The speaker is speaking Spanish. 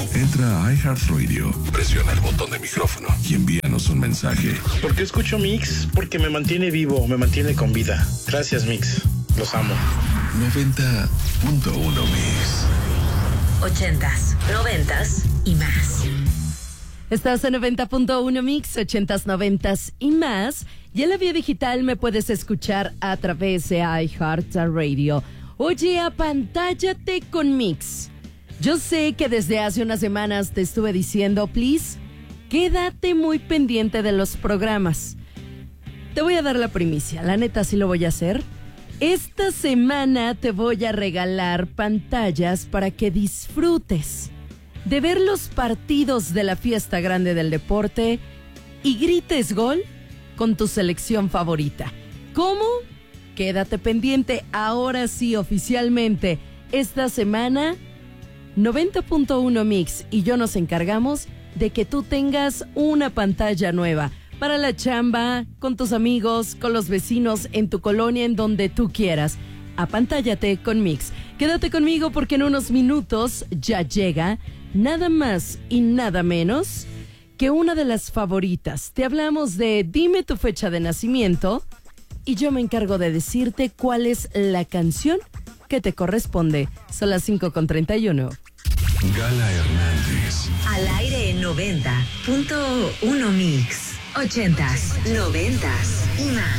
Entra a iHeartRadio, presiona el botón de micrófono y envíanos un mensaje. ¿Por qué escucho Mix? Porque me mantiene vivo, me mantiene con vida. Gracias, Mix. Los amo. 90.1 Mix. 80s, 90s y más. Estás en 90.1 Mix, 80s, 90s y más. Y en la vía digital me puedes escuchar a través de iHeartRadio. Oye, apantállate con Mix. Yo sé que desde hace unas semanas te estuve diciendo, please, quédate muy pendiente de los programas. Te voy a dar la primicia, la neta sí lo voy a hacer. Esta semana te voy a regalar pantallas para que disfrutes de ver los partidos de la fiesta grande del deporte y grites gol con tu selección favorita. ¿Cómo? Quédate pendiente, ahora sí, oficialmente, esta semana 90.1 Mix y yo nos encargamos de que tú tengas una pantalla nueva para la chamba, con tus amigos, con los vecinos, en tu colonia, en donde tú quieras. Apantállate con Mix. Quédate conmigo porque en unos minutos ya llega nada más y nada menos que una de las favoritas. Te hablamos de dime tu fecha de nacimiento y yo me encargo de decirte cuál es la canción que te corresponde. Son las 5:31. Gala Hernández. Al aire en 90.1 Mix. 80s, 90s y más.